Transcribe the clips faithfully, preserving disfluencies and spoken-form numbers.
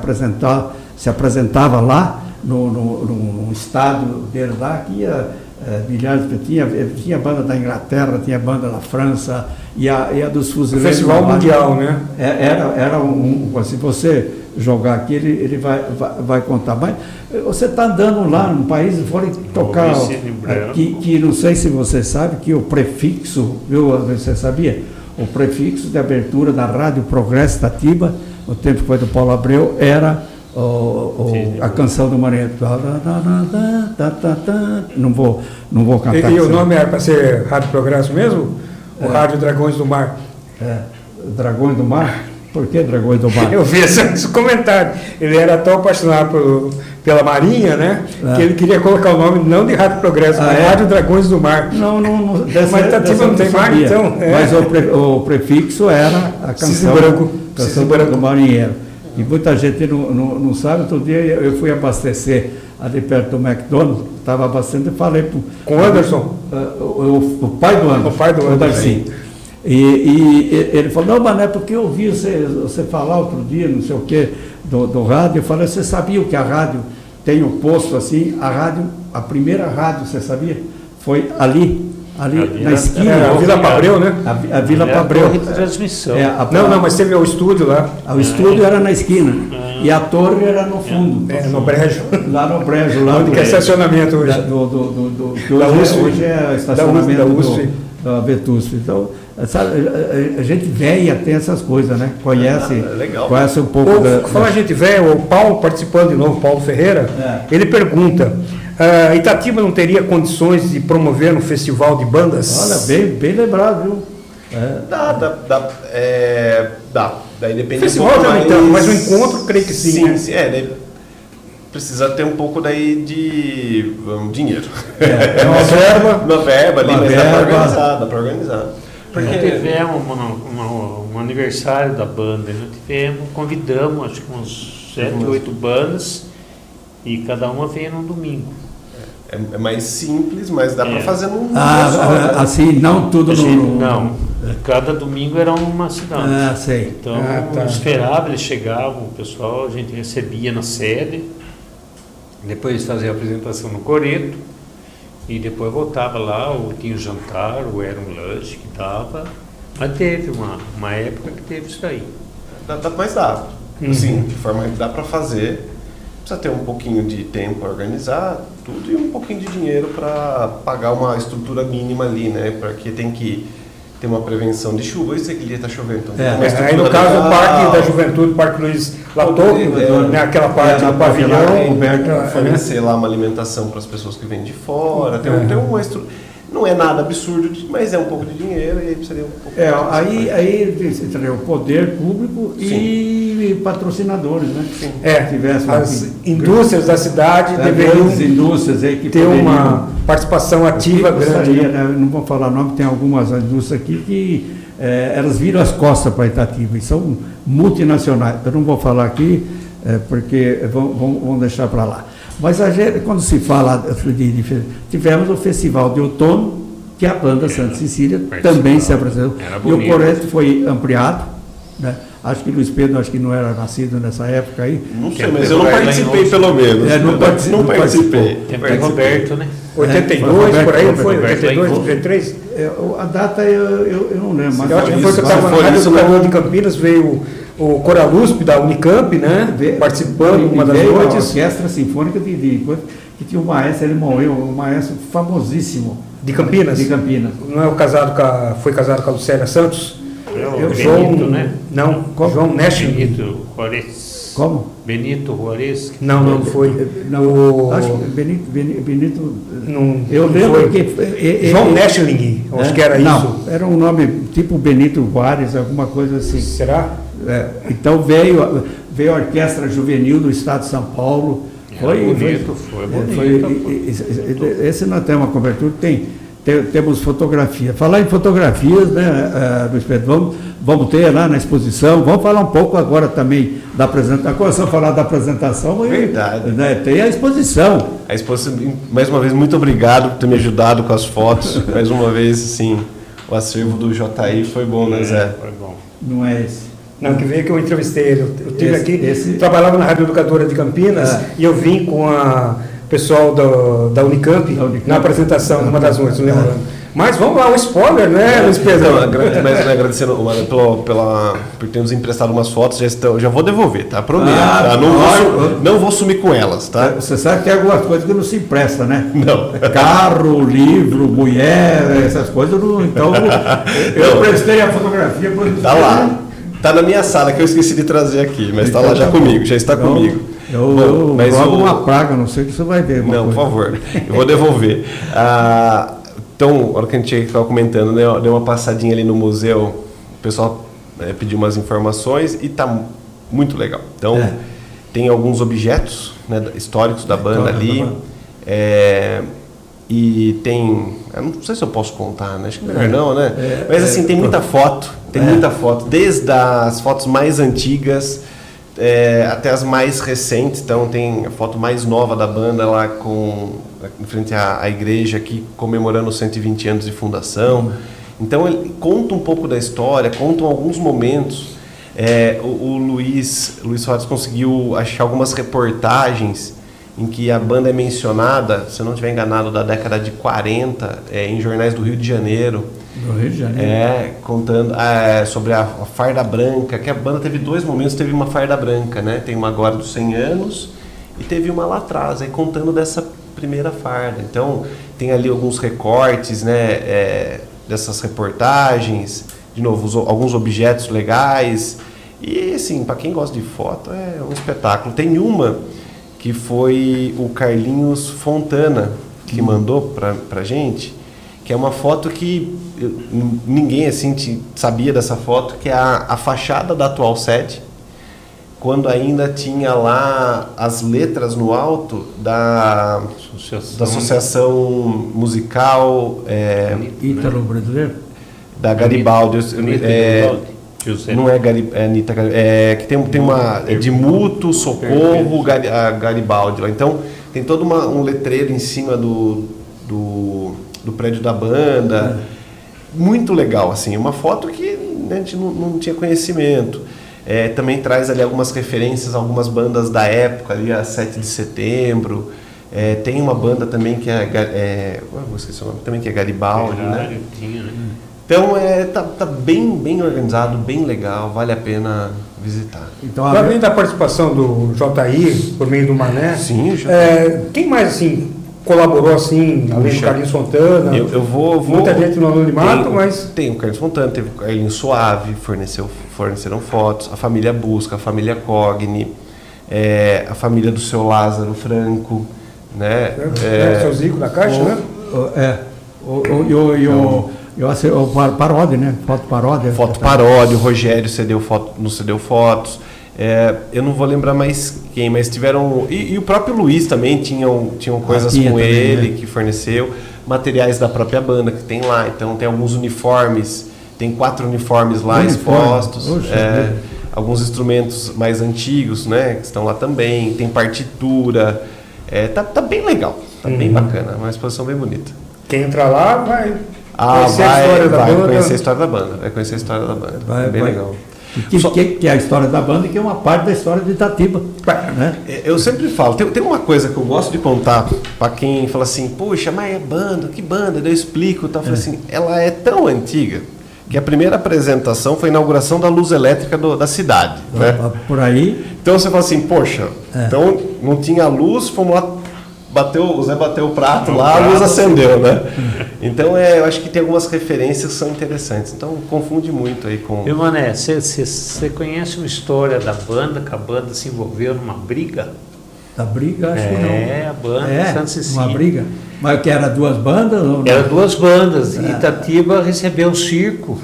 apresentar, se apresentava lá no, no, no, no estádio dele lá, que ia é, milhares de tinha, tinha banda da Inglaterra, tinha banda da França, e a, e a dos fuzileiros. Festival mundial, né? Era, era um, um, se você jogar aqui, ele, ele vai, vai, vai contar. Mas você está andando lá num país, fora tocar, que, que não sei se você sabe, que o prefixo, viu, você sabia? O prefixo de abertura da Rádio Progresso Itatiba, no tempo que foi do Paulo Abreu, era o, o, a canção do Marinheiro. Não vou, não vou cantar. E, e o nome era para ser Rádio Progresso mesmo? O é. Rádio Dragões do Mar? É, Dragões do Mar? Por que Dragões do Mar? Eu vi esse, esse comentário. Ele era tão apaixonado por, pela Marinha, né? É. Que ele queria colocar o nome não de Rádio Progresso, ah, mas é? Rádio Dragões do Mar. Não, não. não dessa, mas Itatiba não tem mar, então. É. Mas o, pre, o prefixo era a canção, branco, canção branco do Marinheiro. E muita gente não, não, não sabe. Outro dia eu fui abastecer ali perto do McDonald's, estava abastecendo e falei para com o Anderson? Uh, o, o, o pai do Anderson. O pai do Anderson. E, e ele falou, não, mas não é porque eu ouvi você, você falar outro dia, não sei o que, do, do rádio. Eu falei, você sabia que a rádio tem um posto assim? A rádio, a primeira rádio, você sabia? Foi ali, ali a na esquina. É, a Vila Pabreu, né? A, a Vila Pabreu. A torre de transmissão. É, a, não, não, mas teve o estúdio lá. O estúdio era na esquina. Ah, e a torre era no fundo. É, no brejo. Lá no brejo. Lá onde que é estacionamento hoje? Da, do, do, do, do, que hoje, hoje, é, hoje é estacionamento da U S P. Do, da Vetusp. Então, sabe, a gente velha tem essas coisas, né? Conhece, é, legal. conhece um pouco o, da... Fala, da... gente velha, o Paulo participando de novo, Paulo Ferreira, é. Ele pergunta, uh, Itatiba não teria condições de promover um festival de bandas? Olha, bem, bem lembrado, viu? É. Dá, dá, dá, é, dá. Daí depende festival do mais... então, mas o encontro, creio que sim. Sim, né? sim, é, daí precisa ter um pouco daí de um, dinheiro. É, uma verba. Uma verba ali, uma mas verba. dá para organizar, dá para organizar. Porque nós tivemos uma, uma, um aniversário da banda, nós tivemos, convidamos acho que uns sete, oito bandas e cada uma veio num domingo. É, é mais simples, mas dá é. para fazer num ah, só, né? Assim, não tudo assim, no... Não, cada domingo era uma cidade. Ah, sei. Então, ah, tá. esperava, eles chegavam, o pessoal, a gente recebia na sede, depois fazia a apresentação no Coreto, e depois voltava lá, ou tinha o jantar, ou era um lanche que dava. Mas teve uma, uma época que teve isso aí. Dá, dá, mas dá. Uhum. Sim, de forma que dá para fazer. Precisa ter um pouquinho de tempo para organizar tudo e um pouquinho de dinheiro para pagar uma estrutura mínima ali, né? Porque tem que ter uma prevenção de chuva. Isso aqui está chovendo. Então é, é, aí no caso o Parque da Juventude, Parque Luiz Latouco, é, né, aquela parte é, do pavilhão, Roberto, fornecer lá uma alimentação para as pessoas que vêm de fora. Tem, é. tem uma estrutura. Não é nada absurdo, mas é um pouco de dinheiro e aí precisaria um pouco. É, aí, aí seria o poder público e Sim. patrocinadores, né? Sim. É, tivesse as um, indústrias da cidade é, deveriam indústrias aí que ter poderiam, uma participação ativa grande. Gostaria, né? Não vou falar nome, tem algumas indústrias aqui que é, elas viram as costas para Itatiba e são multinacionais. Eu não vou falar aqui é, porque vão, vão, vão deixar para lá. Mas a gente, quando se fala de, de, tivemos o festival de outono, que a banda Santa Cecília também se apresentou. E o Coreto foi ampliado, né? Acho que Luiz Pedro acho que não era nascido nessa época aí. Não sei, mas eu não participei pelo menos. É, não, participei, não, não participei. Tem Roberto, né? oitenta e dois, é, por aí, Roberto, foi? oitenta e dois, oitenta e três? É, a data eu, eu, eu não lembro. Mas eu acho que foi que eu estava na Rádio Educador de Campinas, veio o Coralusp da Unicamp, né? Ve, participando de uma das noites. A Orquestra Sinfônica de, de, de que tinha um maestro, ele morreu, um maestro famosíssimo. De Campinas? De Campinas. Não é o casado com a, foi casado com a Lucélia Santos? É o eu, Benito, João, né? Não, Como? João Neschling. Benito Juarez. Como? Benito Juarez. Não, não foi. Não, o... Acho que Benito, Benito, Benito não, eu não lembro foi. que... É, João é, Neschling, é? Acho que era não, isso. Era um nome tipo Benito Juarez, alguma coisa assim. Será? É, então veio, veio a Orquestra Juvenil do Estado de São Paulo. Foi bonito, foi, foi bonito. Foi, esse nós temos uma cobertura, tem, tem, temos fotografia. Falar em fotografias, né, uh, Luiz Pedro, vamos, vamos ter lá na exposição, vamos falar um pouco agora também da apresentação. Começou a falar da apresentação, verdade. Né, tem a exposição. A exposição, mais uma vez, muito obrigado por ter me ajudado com as fotos. Mais uma vez, assim, o acervo do J I foi bom, né, Zé? Foi bom. Não é esse. Não, que veio que eu entrevistei ele. Eu, eu tive Esse- aqui, esse- trabalhava na Rádio Educadora de Campinas É. e eu vim com a pessoal do, da, Unicamp, Da Unicamp. na apresentação, numa das noites, não É. lembro. Mas vamos lá, o spoiler, né, Luiz Pedro? Então, agra- mas né, agradecendo Mara, pela, pela, por ter nos emprestado umas fotos, já, estão, já vou devolver, tá? Prometo. Ah, tá? Não, vou, claro. su- não vou sumir com elas, tá? Você sabe que tem algumas coisas que não se empresta, né? Não. Carro, livro, mulher, essas coisas. Não, então, eu Não. prestei a fotografia. Por... Tá lá. Tá na minha sala que eu esqueci de trazer aqui, mas tá Então lá já tá comigo, bom. já está Então, comigo. Eu, Bom, eu mas jogo o- uma praga, não sei o que você vai ver. uma Não, por coisa. favor, eu vou devolver. Ah, então, a hora que a gente estava comentando, né, deu uma passadinha ali no museu, o pessoal né, pediu umas informações e tá muito legal. Então, É. tem alguns objetos né, históricos da banda História ali. da banda. é, e tem. Eu não sei se eu posso contar, né? Acho que melhor É. não, né? É, Mas é, assim, tem muita foto, tem É. muita foto, desde as fotos mais antigas é, até as mais recentes. Então tem a foto mais nova da banda lá com em frente à, à igreja aqui comemorando os cento e vinte anos de fundação. Então ele conta um pouco da história, contam alguns momentos. É, o, o Luiz Luiz Soares conseguiu achar algumas reportagens em que a banda é mencionada, se eu não estiver enganado, da década de quarenta, é, em jornais do Rio de Janeiro. Do Rio de Janeiro. É, contando é, sobre a, a farda branca, que a banda teve dois momentos, teve uma farda branca, né? Tem uma agora dos cem anos e teve uma lá atrás, aí contando dessa primeira farda. Então, tem ali alguns recortes, né? É, dessas reportagens, de novo, os, alguns objetos legais. E, assim, para quem gosta de foto, é um espetáculo. Tem uma que foi o Carlinhos Fontana que mandou pra, pra gente, que é uma foto que eu, ninguém assim te, sabia dessa foto, que é a, a fachada da atual sede, quando ainda tinha lá as letras no alto da, Associação. da Associação Musical é, Ítalo brasileiro? da Garibaldi. Eu- Anitta é, Garibaldi. José. não é, Gari, é Anitta Gari- é que tem, tem uma é de Mútuo, Socorro, Gari, a Garibaldi lá. Então tem todo uma, um letreiro em cima do, do, do prédio da banda, muito legal assim, uma foto que né, a gente não, não tinha conhecimento. É, também traz ali algumas referências a algumas bandas da época, ali a sete de setembro. É, tem uma banda também que é, Ga- é eu vou esquecer o nome, também que é Garibaldi, né? Ferrari, tinha, né? Então é, tá, tá bem, bem organizado, bem legal, vale a pena visitar. Então, Para a- além da participação do J I, por meio do Mané, Sim, já. é, quem mais assim colaborou assim, além do Puxa, Carlinhos Fontana? Eu, eu vou, vou. Muita gente no Anonimato, tem, mas- Tem o Carlos Fontana, teve o Carlinhos Suave, forneceu, forneceram fotos, a família Busca, a família Cogni, é, a família do seu Lázaro Franco, né? É, seu Zico da Caixa, o- né? o- É. O, o, e o, e o, e o, assim, o par- paródia, né? Foto paródia. Foto paródia, o Rogério cedeu foto, nos cedeu fotos. É, eu não vou lembrar mais quem, mas tiveram. E, e o próprio Luiz também tinham, tinham coisas tinha com também, ele né? que forneceu, materiais da própria banda que tem lá. Então tem alguns uniformes, tem quatro uniformes lá Uniforme? expostos. Poxa é, vida. alguns instrumentos mais antigos, né? Que estão lá também. Tem partitura. É, tá, tá bem legal, tá bem Uhum. bacana, uma exposição bem bonita. Quem entrar lá vai Ah, conhecer vai, a história da vai banda. conhecer a história da banda. Vai conhecer a história da banda. Vai- é bem vai. legal. E que, Só- que, que é a história da banda, que é uma parte da história de Itatiba. Né? É, eu sempre falo, tem, tem uma coisa que eu gosto de contar para quem fala assim, puxa, mas é banda, que banda? Daí eu explico, tá? Eu falo assim, ela é tão antiga que a primeira apresentação foi a inauguração da luz elétrica do- da cidade, né? Por aí. Então você fala assim, poxa, É. então não tinha luz, fomos lá, bateu, o Zé bateu o prato O lá, a prato luz acendeu, né? Então é, eu acho que tem algumas referências que são interessantes. Então confunde muito aí com... Viu, Mané, você conhece uma história da banda, que a banda se envolveu numa briga? Da briga, acho que não. É, a banda É, Santa Cecília. uma briga. Mas que era duas bandas? Ou não? Era duas bandas. É. Itatiba recebeu o circo.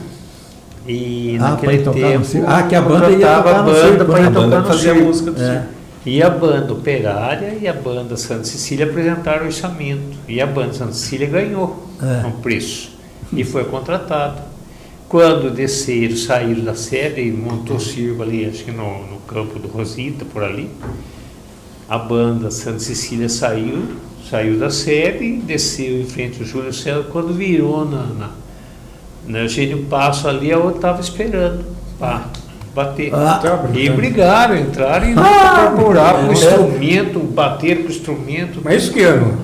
E Ah, naquele pra ir tocar no tempo. circo. Ah, que a banda ia contratava tocar no a banda circo, para né? ir A banda tocar que no fazia a circo. música do É. circo. E a banda Operária e a banda Santa Cecília apresentaram o orçamento. E a banda Santa Cecília ganhou É. um preço. E foi contratada. Quando desceram, saíram da sede e montou o circo ali, acho que no, no campo do Rosita, por ali, a banda Santa Cecília saiu, saiu da sede, desceu em frente ao Júlio César. Quando virou na, na, na Eugênio Passo ali, a outra estava esperando. Pá. bater. Ah, e brigaram, entraram e ah, incorporavam é, o instrumento, bater com o instrumento. Mas isso que ano?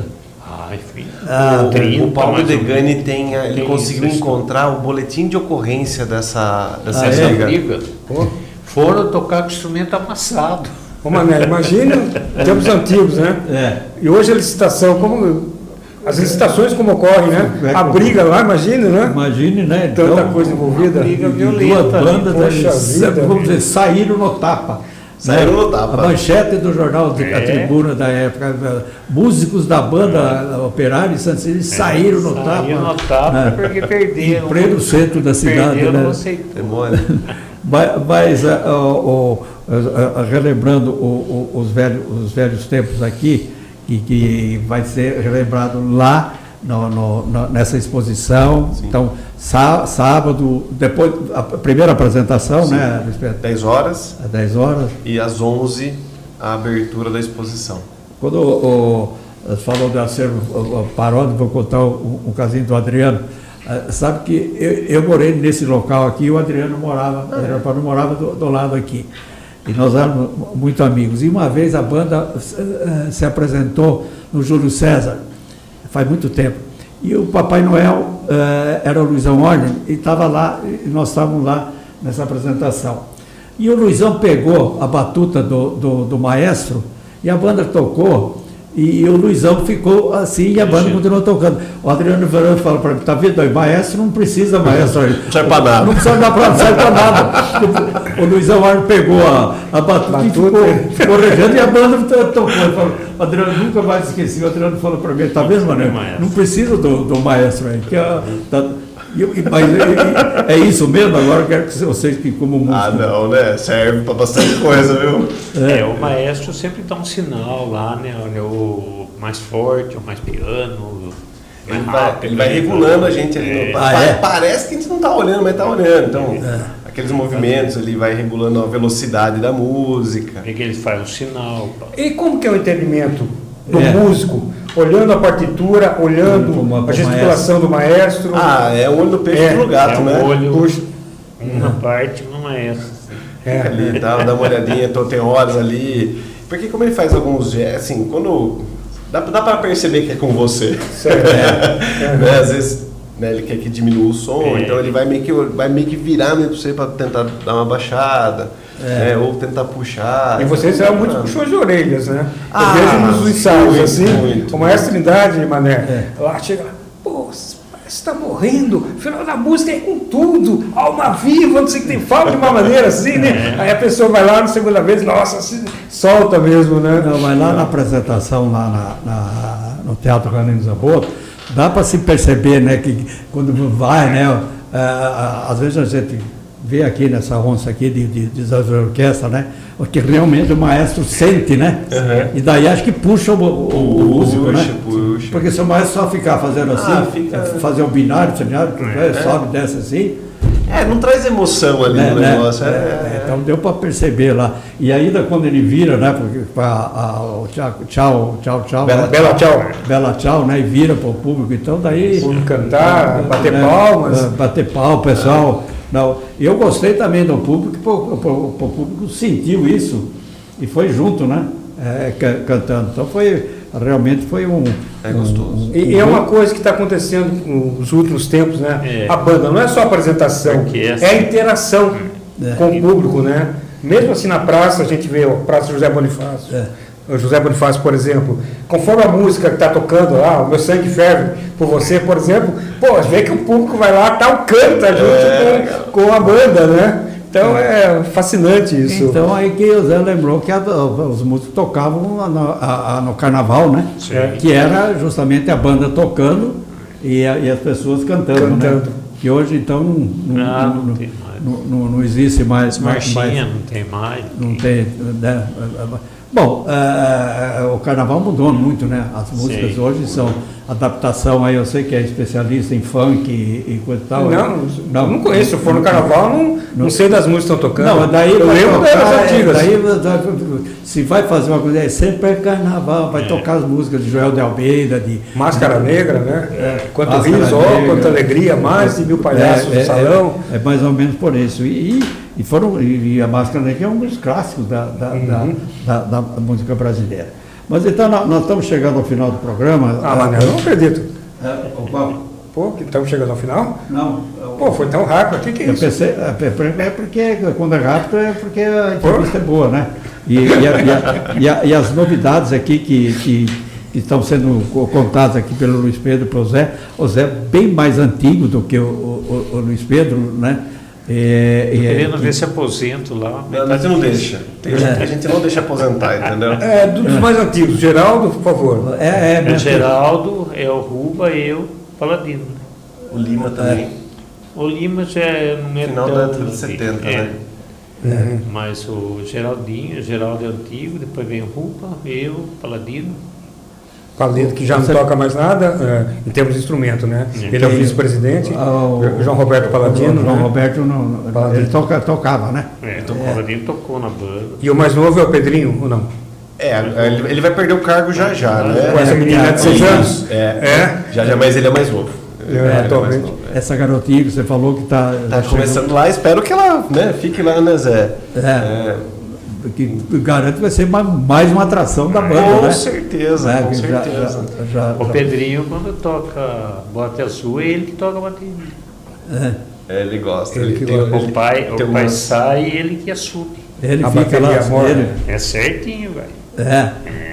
Ai, filho. Ah, trinta, O Paulo mais ou Degani menos. tem, a- ele Tem conseguiu isso, encontrar o boletim de ocorrência dessa, dessa Ah, é? Essa briga. briga. Foram tocar com o instrumento amassado. Ô Mané, imagina tempos antigos, né? É. E hoje a licitação, como as licitações como ocorrem, né? É, A briga lá, imagina, né? Imagine, né? Tanta coisa envolvida. briga E violenta. duas bandas, Poxa eles, vida, vamos dizer, saíram no tapa. Saíram né? no tapa. A manchete do jornal de, a É. Tribuna da época, músicos da banda Operária e Santos, eles saíram no tapa. Saíram no tapa né? porque perderam. Em pleno centro da cidade. Perderam, Né? não aceitou. Demônio. Mas, mas ah, o- o- ah, ah, relembrando o- o- os, velhos, os velhos tempos aqui, que, que vai ser relembrado lá no- no- no- nessa exposição. Sim. Então, sá- sábado, depois, a primeira apresentação, Sim. né, Luiz Pedro? dez horas Às dez horas. e às onze a abertura da exposição. Quando o, o, falou de acervo o- o paródia, vou contar um, um casinho do Adriano. Ah, sabe que eu, eu morei nesse local aqui, o Adriano morava, o Adriano Paródia morava do, do lado aqui. E nós éramos muito amigos. E uma vez a banda eh, se apresentou no Júlio César, faz muito tempo. E o Papai Noel eh, era o Luizão Ordem, e estava lá, e nós estávamos lá nessa apresentação. E o Luizão pegou a batuta do, do, do maestro, e a banda tocou, e, o Luizão ficou assim, e a banda continuou tocando. O Adriano Verão falou para mim, tá vendo aí, maestro não precisa, maestro. Não serve pra nada. Não precisa dar para não serve para nada. O Luizão Ordem pegou a, a batuta, Batuta. e ficou, ficou regendo, e a banda to- tocou. Ele falou, o Adriano nunca mais esqueci, o Adriano falou para mim, tá vendo, Mané? Não precisa do, do maestro aí, que a, tá, e, e, mas e, e, é isso mesmo, agora eu quero que vocês que como músico. Ah, não, né? Serve pra bastante coisa, viu? É, o maestro sempre dá um sinal lá, né? Olha, o mais forte, o mais piano. Ele mais vai, rápido, ele vai né? regulando a gente ali. É. no- Ah, pa- é? Parece que a gente não tá olhando, mas tá olhando. Então, aqueles movimentos, ele vai regulando a velocidade da música. É que ele faz um sinal. pá. E como que é o entendimento do É. músico? Olhando a partitura, olhando Como- como a gesticulação do maestro. Ah, é o olho do peixe É, pro gato, é né? um olho, Puxa. uma parte, uma maestra. É. Fica ali, dá, dá uma olhadinha, então tem horas ali. Porque como ele faz alguns gestos, assim, quando. Dá, dá pra perceber que é com você. Certo. É. Né? Às vezes né, ele quer que diminua o som, É. então ele vai meio que, vai meio que virar mesmo pra você pra tentar dar uma baixada. Né? Ou tentar puxar. E vocês eram muito puxões de orelhas, né? Ah, Eu vejo nos ensaios muito, assim, muito. o maestro Trindade, Mané, É. lá chega lá, pô, você está morrendo, o final da música é com tudo, alma viva, não sei o que tem, fala de uma maneira assim, né? Aí a pessoa vai lá na segunda vez, nossa, se solta mesmo, né? Não, mas lá na apresentação, lá na, na- no Teatro Ranino Zamboa, dá para se perceber, né, que quando vai, né, é, às vezes a gente vê aqui nessa onça aqui de, de, de da orquestra, né, que realmente o maestro sente, né, Uhum. e daí acho que puxa o, o, o músico, Puxa, né, puxa. porque se o maestro só ficar fazendo assim, Ah, fica- fazer o binário, seminário, É. sobe, desce assim, É, não traz emoção ali né, no né, negócio. É, é, é. então deu para perceber lá. E ainda quando ele vira, né, porque a, a, o tchau, tchau, tchau, tchau, Bela né, Bela tchau. Bela tchau, né? E vira para o público, então daí. Público cantar, bater né, palmas. é, Bater palmas, pessoal. Não, eu gostei também do público, porque o público sentiu isso e foi junto, né? É, ca- cantando. Então foi, realmente foi um. É gostoso. um- um- E é uma coisa que está acontecendo nos últimos tempos, né? É. A banda não é só a apresentação, Porque é assim. é a interação É. com o público, né? Mesmo assim na praça, a gente vê a Praça José Bonifácio. É. O José Bonifácio, por exemplo, conforme a música que está tocando lá, o Meu Sangue Ferve por Você, por exemplo, pô, vê que o público vai lá, tal, canta junto É. com, com a banda, né? Então é fascinante isso. Então aí que o Zé lembrou que a- os músicos tocavam no, a- a- no carnaval, né? Sim. Que era justamente a banda tocando e, a- e as pessoas cantando, Cantando. né? Que hoje então não, não, Ah, não- não tem mais. não- não- não existe mais. mais- Marchinha mais- não tem mais. não tem, né? Bom, eh, o carnaval mudou muito, né? As músicas Sim. hoje são adaptação, aí eu sei que é especialista em funk e, e coisa e tal. Não, não, não conheço. Se eu for no carnaval, não, não sei das músicas que estão tocando. Não, daí eu vai lembro tocar, das é, antigas. daí vai- se vai fazer uma coisa, é sempre é carnaval, vai É. tocar as músicas de Joel de Almeida, de Máscara Negra, né? É, Quanto Máscara riso, ó, Negra. quanta alegria, mais de mil palhaços é, no salão. É, é mais ou menos por isso. E, E, foram, e, e a Máscara Negra é um dos clássicos da, da, uhum. da, da, da música brasileira. Mas então nós, nós estamos chegando ao final do programa. Ah, mas eu não acredito. É, o Pô, que estamos chegando ao final? Não. Pô, foi tão rápido. O que, que é eu isso? Pensei, é porque quando é rápido é porque a entrevista é boa, né? E, e, a, e, a, e, a, e as novidades aqui que, que, que estão sendo contadas aqui pelo Luiz Pedro para o Zé, o Zé é bem mais antigo do que o, o, o Luiz Pedro, né? É, é, querendo ver se aposento lá. Não, a gente não deixa. Tem, é. A gente não deixa aposentar, entendeu? É, dos é. mais antigos. Geraldo, por favor. É, é, é Geraldo, é o Ruba, eu, Paladino. O Lima também. É. O Lima já não é final tão... da década de setenta, é. Né? Uhum. Mas o Geraldinho, Geraldo é antigo, depois vem o Ruba, eu, Paladino. Paladino que já não toca mais nada, é, em termos de instrumento, né? É. Ele é o vice-presidente, o João Roberto Paladino. O João né? Roberto não, Paladino. Ele toca, tocava, né? É, o é. Paladino tocou na banda. E o mais novo é o Pedrinho, ou não? É, ele, ele vai perder o cargo já já, né? Com essa menina de seis anos? É, é. Já já, mas ele é mais novo. É, é, mais novo é. Essa garotinha que você falou que está... Está tá começando lá, espero que ela, né, fique lá, né, Zé? É. é. Que garanto que vai ser uma, mais uma atração da banda, com né? Certeza, é, com já, certeza, já, já, o Pedrinho, quando toca Bota Azul, é ele que toca a bateria. É. É, ele gosta. Ele ele tem, o ele, pai, o pai uma... sai e ele que assume. Ele a fica lá, ele... É certinho, velho. É.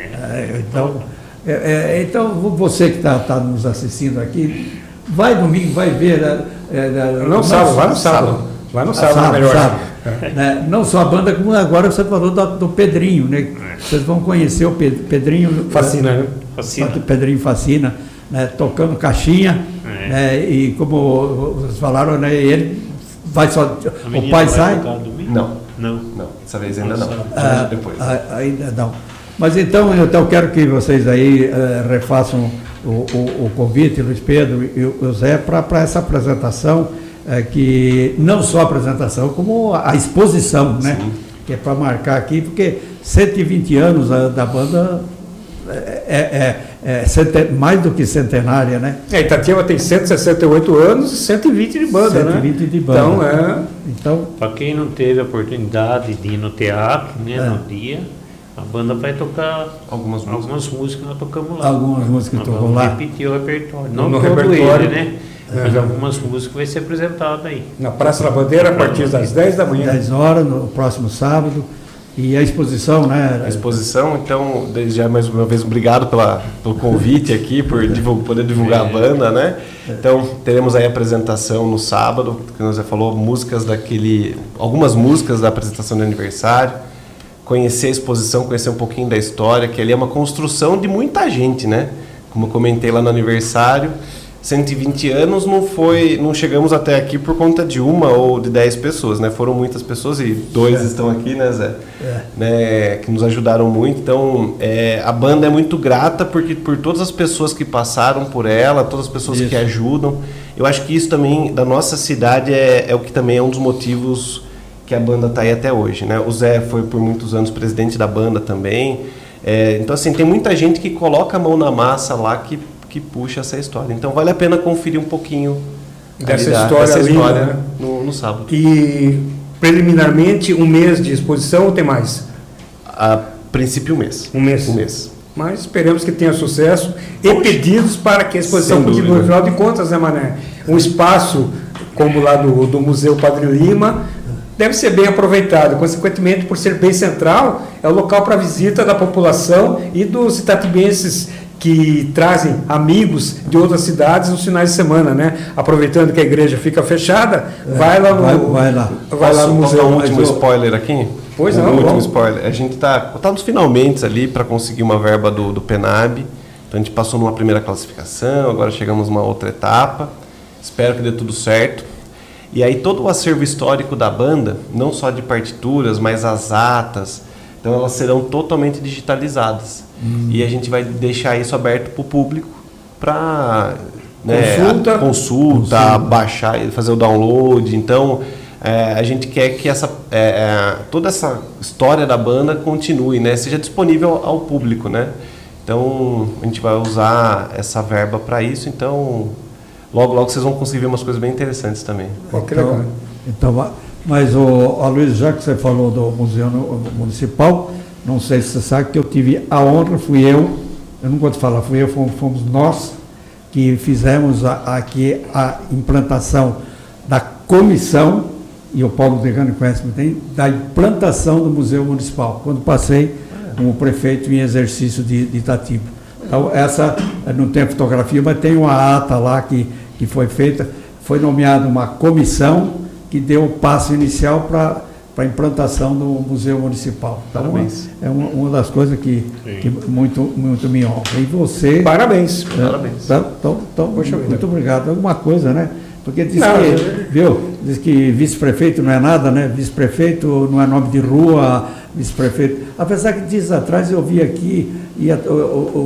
é. Então, é, é, então, você que está tá nos assistindo aqui, vai domingo, vai ver. É, é, não sábado, vai no sábado. Vai no sábado, sábado, melhor. Sábado. É. Né? Não só a banda, como agora você falou do, do Pedrinho, né? Vocês vão conhecer o Pedrinho. Fascina, né? Fascina. Pedrinho Fascina, né? Tocando caixinha. É. Né? E como vocês falaram, né? Ele vai só. O pai sai. Não, não, não. Dessa vez ainda não. Ah, depois. Ainda não. Mas então, então eu quero que vocês aí uh, refaçam o, o, o convite, Luiz Pedro e o Zé, para essa apresentação. É, que não só a apresentação, como a exposição, né? Sim. Que é para marcar aqui, porque cento e vinte anos a, da banda é, é, é centen, mais do que centenária, né? É, Itatiba tem cento e sessenta e oito anos e cento e vinte de banda, cento e vinte né? de banda. Então, é... Então, para quem não teve a oportunidade de ir no teatro, né, é. no dia, a banda vai tocar algumas, algumas músicas que nós tocamos lá. Algumas músicas que tocamos lá. Repetir o repertório. Não no todo repertório, ele, né? Mas algumas músicas vai ser apresentado aí. Na Praça da Bandeira, a partir das dez da manhã. dez horas, no próximo sábado. E a exposição, né? A exposição, então, desde já mais uma vez, obrigado pela, pelo convite aqui, por divulgar, poder divulgar é. a banda, né? Então, teremos aí a apresentação no sábado, que você falou, músicas daquele... Algumas músicas da apresentação de aniversário. Conhecer a exposição, conhecer um pouquinho da história, que ali é uma construção de muita gente, né? Como eu comentei lá no aniversário... cento e vinte anos não foi, não chegamos até aqui por conta de uma ou de dez pessoas, né? Foram muitas pessoas e dois é. estão aqui, né, Zé? É. Né, que nos ajudaram muito. Então, é, a banda é muito grata porque por todas as pessoas que passaram por ela, todas as pessoas isso. que ajudam. Eu acho que isso também da nossa cidade é, é o que também é um dos motivos que a banda está aí até hoje, né? O Zé foi por muitos anos presidente da banda também. É, então, assim, tem muita gente que coloca a mão na massa lá que que puxa essa história. Então vale a pena conferir um pouquinho dessa da, história, dessa linda, história né? no, no sábado. E preliminarmente um mês de exposição ou tem mais? A princípio um mês. Um mês. Um mês. Mas esperamos que tenha sucesso e pedidos para que a exposição continue. Afinal de contas, né, Mané? Um espaço como lá do, do Museu Padre Lima deve ser bem aproveitado. Consequentemente, por ser bem central, é o local para visita da população e dos itatibenses que trazem amigos de outras cidades nos finais de semana, né? Aproveitando que a igreja fica fechada, é, vai lá no vai, vai lá, vai lá no museu. Um último spoiler aqui. Pois um não. último spoiler. A gente está tá nos finalmente ali para conseguir uma verba do, do Penab. Então a gente passou numa primeira classificação, agora chegamos numa outra etapa. Espero que dê tudo certo. E aí todo o acervo histórico da banda, não só de partituras, mas as atas, então elas serão totalmente digitalizadas. Hum. E a gente vai deixar isso aberto para o público para né, consulta, consulta, consulta, baixar, fazer o download. Então é, a gente quer que essa, é, toda essa história da banda continue, né, seja disponível ao público, né? Então a gente vai usar essa verba para isso. Então logo logo vocês vão conseguir ver umas coisas bem interessantes também. Então, então Mas, o, a Luiz, já que você falou do Museu Municipal, não sei se você sabe que eu tive a honra, fui eu, eu não gosto de falar, fui eu, fomos, fomos nós que fizemos a, aqui a implantação da comissão, e o Paulo Degano conhece muito bem, da implantação do Museu Municipal, quando passei como prefeito em exercício de, de Itatiba. Então, essa, não tem fotografia, mas tem uma ata lá que, que foi feita, foi nomeada uma comissão que deu o passo inicial para a implantação do Museu Municipal. Então, parabéns. É uma, uma das coisas que, que muito, muito me honra. E você... Parabéns. É, parabéns. Então, então, então muito, muito obrigado. Alguma coisa, né? Porque diz não, que, eu... viu, diz que vice-prefeito não é nada, né? Vice-prefeito não é nome de rua, vice-prefeito... Apesar que dias atrás eu vi aqui, ia, o,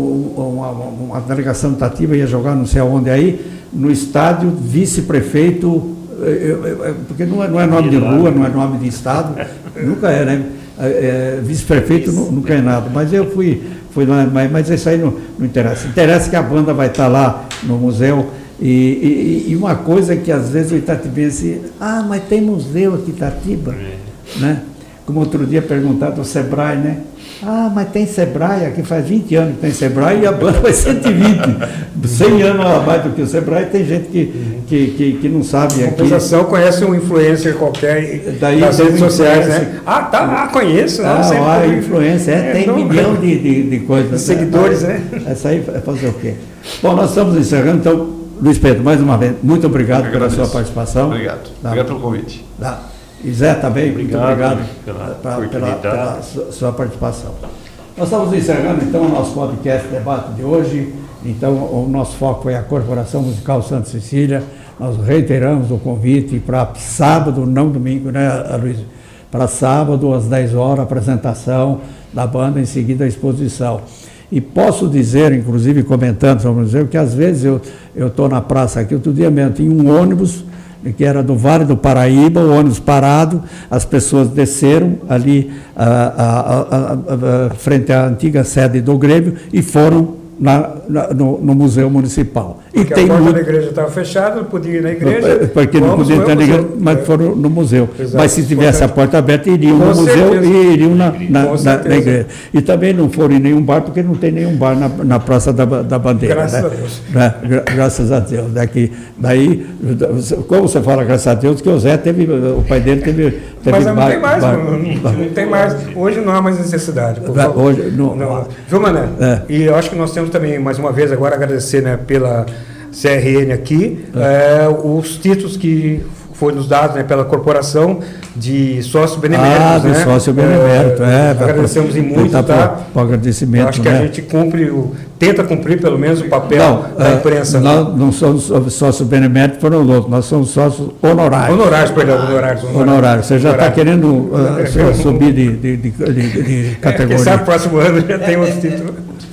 o, uma, uma delegação de Itatiba ia jogar não sei aonde aí, no estádio, vice-prefeito... Eu, eu, porque não é, não é nome de rua, não é nome de estado, nunca é, né? É, é, vice-prefeito nunca é nada, mas eu fui, fui lá, mas, mas isso aí não, não interessa. Interessa que a banda vai estar lá no museu e, e, e uma coisa que às vezes o itatibense, ah, mas tem museu aqui em Itatiba, né? Como outro dia perguntaram do Sebrae, né? Ah, mas tem Sebrae, aqui faz vinte anos que tem Sebrae e a banda faz cento e vinte. cem anos a mais do que o Sebrae, tem gente que, que, que, que não sabe. A compensação aqui. Conhece um influencer qualquer daí nas redes sociais, né? Ah, tá, ah, conheço. Ah, não, a influência, é, é, tem um milhão de, de, de coisas. De seguidores, né? Essa aí é fazer o quê? Bom, nós estamos encerrando, então, Luiz Pedro, mais uma vez, muito obrigado pela sua participação. Obrigado. Tá. Obrigado pelo convite. Tá. E Zé também, obrigado, muito obrigado pela, pela, pela, pela sua, sua participação. Nós estamos encerrando então o nosso podcast debate de hoje. Então o nosso foco foi a Corporação Musical Santa Cecília. Nós reiteramos o convite para sábado, não domingo, né, Luiz? Para sábado às dez horas, a apresentação da banda, em seguida a exposição. E posso dizer, inclusive comentando sobre o museu, que às vezes eu estou na praça aqui, outro dia mesmo, tinha um ônibus que era do Vale do Paraíba, o ônibus parado, as pessoas desceram ali a, a, a, a, frente à antiga sede do Grêmio e foram na, na, no, no Museu Municipal. Porque e tem a porta muito... da igreja estava fechada, não podia ir na igreja. Porque não podia entrar na igreja, mas foram no museu. Exato. Mas se tivesse a porta aberta, iriam Com no museu certeza. e iriam na, na, na, na igreja. E também não foram em nenhum bar, porque não tem nenhum bar na, na Praça da, da Bandeira. Graças né? a Deus. Né? Gra graças a Deus. Daqui, daí, como você fala, graças a Deus, que o Zé teve, o pai dele teve... teve Mas não bar, tem mais, bar, não, bar, não tem mais. Hoje não há mais necessidade. Hoje não. não. Viu, Mané? É. E eu acho que nós temos também, mais uma vez, agora agradecer, né, pela C R N aqui, é. É, os títulos que foi nos dados, né, pela corporação de sócio benemérito. Ah, de né? sócio benemérito, é. é agradecemos em muito, tá? Para o agradecimento. Eu acho que né? a gente cumpre, o, tenta cumprir pelo menos o papel não, da imprensa. É, nós não somos sócios beneméritos para os outros, nós somos sócios honorários. Honorários, perdão, honorários. Honorários. honorários. Você já está querendo uh, subir de, de, de, de, de categoria. É, quem sabe próximo ano já tem outro título.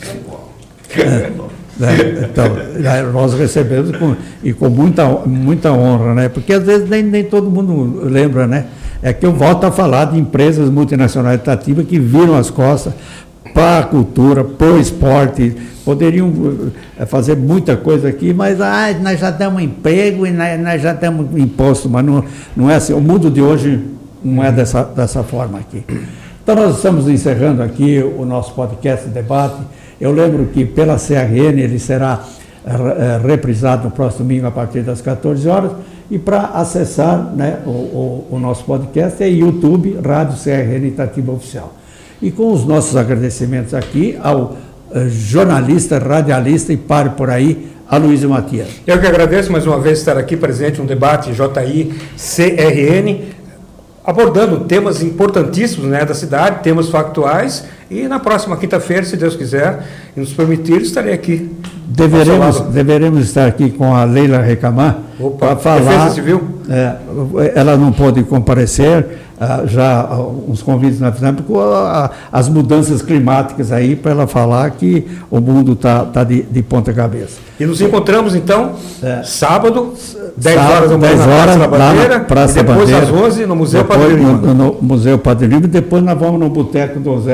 É. É, então, nós recebemos com, e com muita, muita honra, né? Porque às vezes nem, nem todo mundo lembra, né? É que eu volto a falar de empresas multinacionais de Itatiba que viram as costas para a cultura, para o esporte, poderiam fazer muita coisa aqui, mas ah, nós já damos emprego e nós, nós já damos imposto, mas não, não é assim. O mundo de hoje não é dessa, dessa forma aqui. Então nós estamos encerrando aqui o nosso podcast de debate. Eu lembro que pela C R N ele será é, reprisado no próximo domingo a partir das quatorze horas. E para acessar, né, o, o, o nosso podcast é YouTube, Rádio C R N Itatiba Oficial. E com os nossos agradecimentos aqui ao uh, jornalista, radialista e pare por aí, Aloysio Matias. Eu que agradeço mais uma vez estar aqui presente no debate J I C R N, abordando temas importantíssimos, né, da cidade, temas factuais, e na próxima quinta-feira, se Deus quiser e nos permitir, estarei aqui. Deveremos, deveremos estar aqui com a Leila Recamar para falar. Defesa Civil? É, ela não pôde comparecer, uh, já uh, uns convites nós fizemos, porque uh, as mudanças climáticas aí, para ela falar que o mundo está tá de, de ponta cabeça. E nos encontramos então, é. sábado, dez horas da manhã, na Praça da Bandeira, Praça e depois Bandeira, às onze no Museu Padre Lima. No, no Museu Padre Lima, e depois nós vamos no Boteco do Zé lá, né?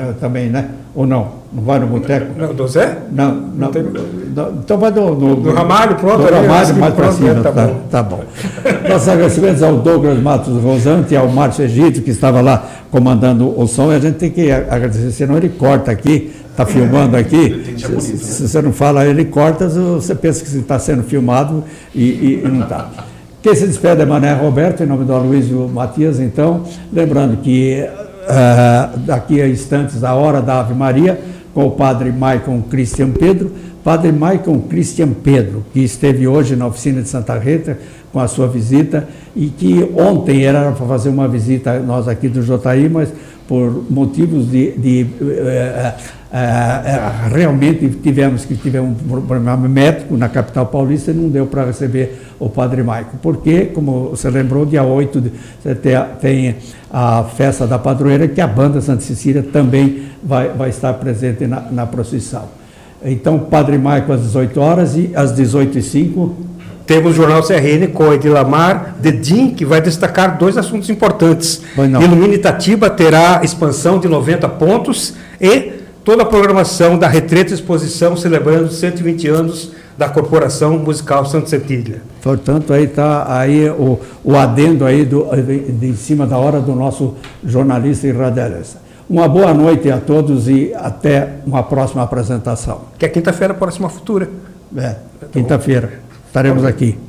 né, também, né? Ou não? Não vai no boteco? Não, do Zé? Não, não. não tem... Então vai do, do, do Ramalho, pronto. Do Ramalho, mais para cima. Tá, tá, bom. tá bom. Nossos agradecimentos ao Douglas Matos Rosante e ao Márcio Egito, que estava lá comandando o som, e a gente tem que agradecer, senão ele corta aqui, está filmando aqui. Se, se você não fala, ele corta, você pensa que está sendo filmado e, e, e não está. Quem se despede é Mané Roberto, em nome do Aloysio Matias, então, lembrando que uh, daqui a instantes, a hora da Ave Maria, com o padre Maicon Cristian Pedro, padre Maicon Cristian Pedro, que esteve hoje na oficina de Santa Rita com a sua visita, e que ontem era para fazer uma visita, nós aqui do J I, mas por motivos de... de uh, uh, uh, realmente tivemos que tiver um problema médico na capital paulista e não deu para receber o padre Maicon, porque, como você lembrou, dia oito de, tem, tem a festa da padroeira, que a banda Santa Cecília também vai, vai estar presente na, na procissão. Então, padre Maicon às dezoito horas e às dezoito e cinco... Temos o Jornal C R N com Edilamar Dedim, que vai destacar dois assuntos importantes. Ilumina Itatiba terá expansão de noventa pontos e toda a programação da Retreta Exposição celebrando cento e vinte anos da Corporação Musical Santa Cecília. Portanto, aí está aí o, o adendo aí do, de, de, em cima da hora do nosso jornalista e radialista. Uma boa noite a todos e até uma próxima apresentação. Que é quinta-feira, próxima futura. É, quinta-feira. Estaremos aqui.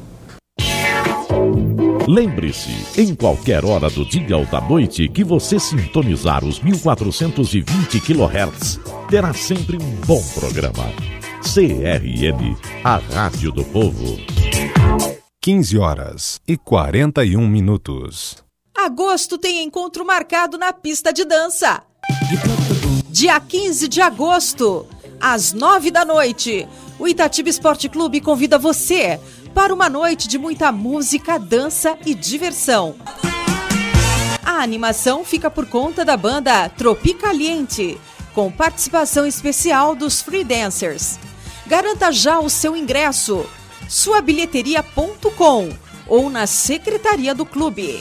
Lembre-se, em qualquer hora do dia ou da noite que você sintonizar os mil quatrocentos e vinte quilohertz, terá sempre um bom programa. C R N, a Rádio do Povo. quinze horas e quarenta e um minutos. Agosto tem encontro marcado na pista de dança. Dia quinze de agosto, às nove da noite, o Itatiba Esporte Clube convida você para uma noite de muita música, dança e diversão. A animação fica por conta da banda Tropicaliente, com participação especial dos Free Dancers. Garanta já o seu ingresso, sua bilheteria ponto com ou na secretaria do clube.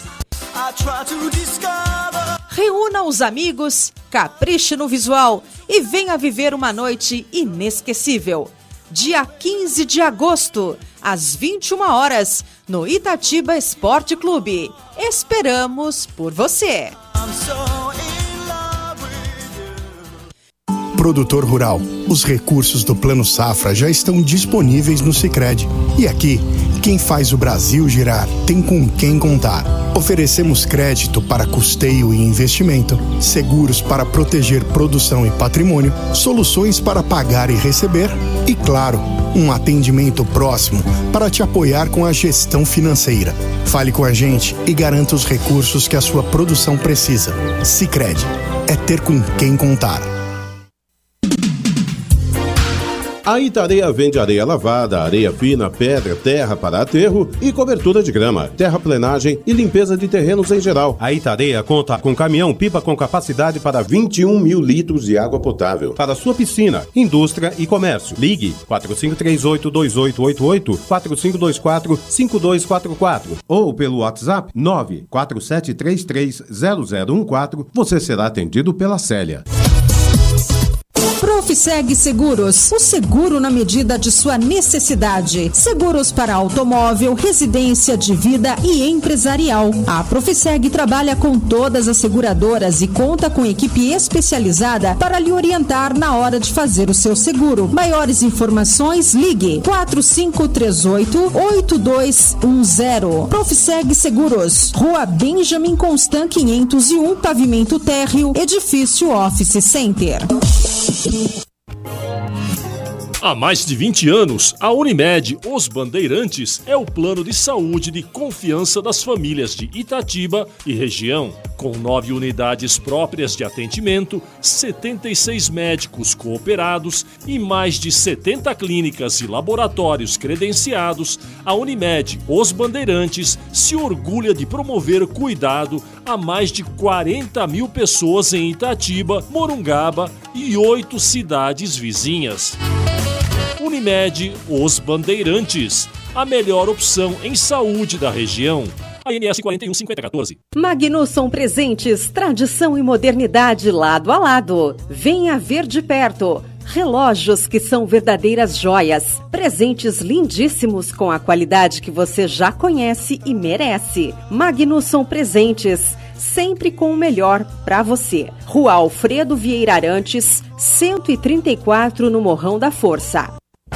Reúna os amigos, capriche no visual e venha viver uma noite inesquecível. Dia quinze de agosto, às vinte e uma horas, no Itatiba Esporte Clube. Esperamos por você. Produtor rural, os recursos do Plano Safra já estão disponíveis no Sicredi. E aqui, quem faz o Brasil girar tem com quem contar. Oferecemos crédito para custeio e investimento, seguros para proteger produção e patrimônio, soluções para pagar e receber e, claro, um atendimento próximo para te apoiar com a gestão financeira. Fale com a gente e garanta os recursos que a sua produção precisa. Sicredi, é ter com quem contar. A Itareia vende areia lavada, areia fina, pedra, terra para aterro e cobertura de grama, terraplenagem e limpeza de terrenos em geral. A Itareia conta com caminhão-pipa com capacidade para vinte e um mil litros de água potável. Para sua piscina, indústria e comércio. Ligue quatro cinco três oito, dois oito oito oito, quatro cinco dois quatro, cinco dois quatro quatro ou pelo WhatsApp nove quatro sete três três zero zero um quatro. Você será atendido pela Célia. Profiseg Seguros, o seguro na medida de sua necessidade. Seguros para automóvel, residência, de vida e empresarial. A Profiseg trabalha com todas as seguradoras e conta com equipe especializada para lhe orientar na hora de fazer o seu seguro. Maiores informações, ligue quatro cinco três oito, oito dois um zero. Profiseg Seguros, Rua Benjamin Constant quinhentos e um, pavimento térreo, edifício Office Center. Há mais de vinte anos, a Unimed Os Bandeirantes é o plano de saúde de confiança das famílias de Itatiba e região. Com nove unidades próprias de atendimento, setenta e seis médicos cooperados e mais de setenta clínicas e laboratórios credenciados, a Unimed Os Bandeirantes se orgulha de promover cuidado a mais de quarenta mil pessoas em Itatiba, Morungaba e oito cidades vizinhas. Unimed Os Bandeirantes, a melhor opção em saúde da região. A N S quarenta e um cinquenta quatorze. Magnusson Presentes, tradição e modernidade lado a lado. Venha ver de perto. Relógios que são verdadeiras joias. Presentes lindíssimos com a qualidade que você já conhece e merece. Magnusson Presentes, sempre com o melhor para você. Rua Alfredo Vieira Arantes, cento e trinta e quatro, no Morrão da Força.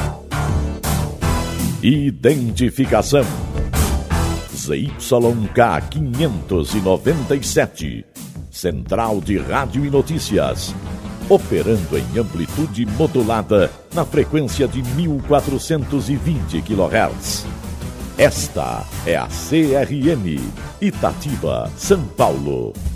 Identificação Z Y K quinhentos e noventa e sete, Central de Rádio e Notícias, operando em amplitude modulada na frequência de mil quatrocentos e vinte quilohertz. Esta é a C R M, Itatiba, São Paulo.